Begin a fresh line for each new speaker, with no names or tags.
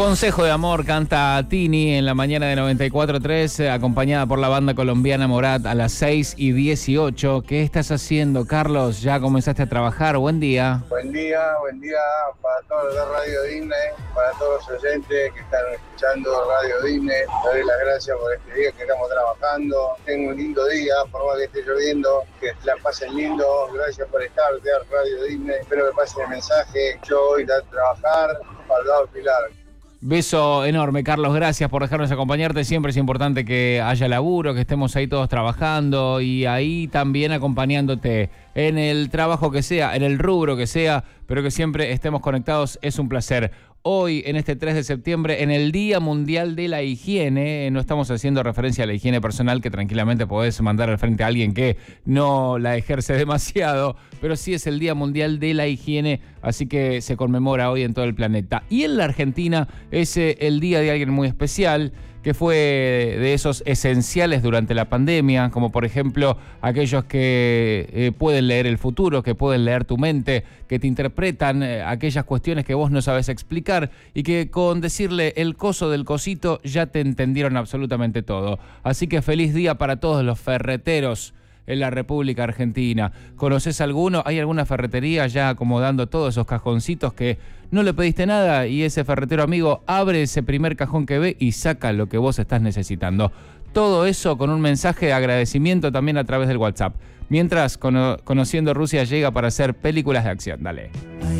Consejo de Amor canta Tini en la mañana de 94.3, acompañada por la banda colombiana Morat a las 6:18. ¿Qué estás haciendo, Carlos? ¿Ya comenzaste a trabajar? Buen día.
Buen día para todos los de Radio Disney, para todos los oyentes que están escuchando Radio Disney. Les doy las gracias por este día que estamos trabajando. Tengan un lindo día, por más que esté lloviendo, que la pasen lindo. Gracias por estar de Radio Disney. Espero que pasen el mensaje. Yo voy a trabajar para el lado del Pilar.
Beso enorme, Carlos, gracias por dejarnos acompañarte. Siempre es importante que haya laburo, que estemos ahí todos trabajando y ahí también acompañándote en el trabajo que sea, en el rubro que sea, pero que siempre estemos conectados. Es un placer. Hoy, en este 3 de septiembre, en el Día Mundial de la Higiene, no estamos haciendo referencia a la higiene personal, que tranquilamente podés mandar al frente a alguien que no la ejerce demasiado, pero sí es el Día Mundial de la Higiene, así que se conmemora hoy en todo el planeta. Y en la Argentina es el día de alguien muy especial, que fue de esos esenciales durante la pandemia, como por ejemplo aquellos que pueden leer el futuro, que pueden leer tu mente, que te interpretan aquellas cuestiones que vos no sabes explicar y que con decirle el coso del cosito ya te entendieron absolutamente todo. Así que feliz día para todos los ferreteros en la República Argentina. ¿Conoces alguno? ¿Hay alguna ferretería ya acomodando todos esos cajoncitos que no le pediste nada y ese ferretero amigo abre ese primer cajón que ve y saca lo que vos estás necesitando? Todo eso con un mensaje de agradecimiento también a través del WhatsApp. Mientras, Conociendo Rusia llega para hacer películas de acción. Dale.